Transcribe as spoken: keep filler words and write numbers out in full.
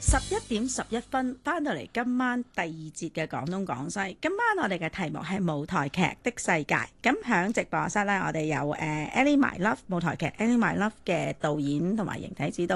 十一點十一分翻到嚟今晚第二節嘅廣東廣西。今晚我哋嘅題目係舞台劇的世界。咁響直播室咧，我哋有誒 Ellie My Love 舞台劇 Ellie My Love 嘅導演同埋形體指導